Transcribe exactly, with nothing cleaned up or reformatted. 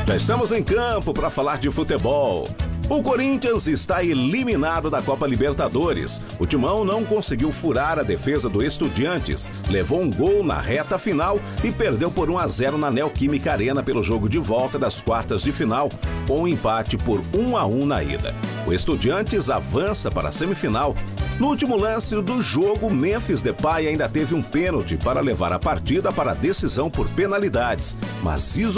Já estamos em campo para falar de futebol. O Corinthians está eliminado da Copa Libertadores. O Timão não conseguiu furar a defesa do Estudiantes, levou um gol na reta final e perdeu por um a zero na Neoquímica Arena pelo jogo de volta das quartas de final, com um empate por um a um na ida. O Estudiantes avança para a semifinal. No último lance do jogo, Memphis Depay ainda teve um pênalti para levar a partida para a decisão por penalidades, mas